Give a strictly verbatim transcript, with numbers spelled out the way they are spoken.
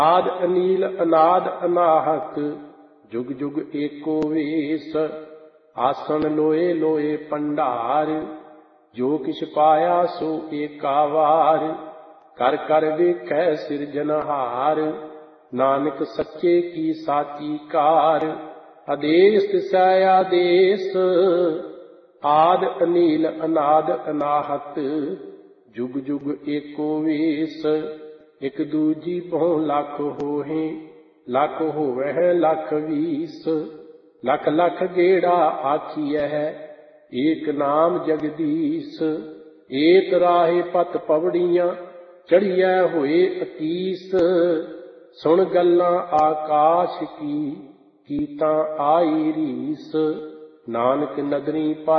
आद अनील अनाद अनाहत जुग जुग एको वेस। आसन लोए लोए पंडार जो किछ पाया सो एका वार। कर कर वेखै सिरजनहार नानक सच्चे की साची कार। आदेश तिसै आदेश आद अनील अनाद अनाहत जुग जुग एको वेस। एक दूजी बहु लख होहे लख होवै लख बीस। लख लख गेड़ा आखियह एक नाम जगदीश। एक राहे पत पवड़ियां चढ़िया होए अकीस। सुन गल्लां आकाश की कीतां आई रीस। नानक नदरी